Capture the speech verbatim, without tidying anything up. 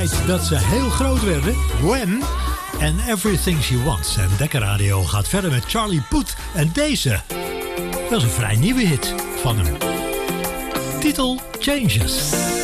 Dat ze heel groot werden. When and Everything She Wants. En Decca Radio gaat verder met Charlie Puth. En deze, dat is een vrij nieuwe hit van hem. Titel Changes.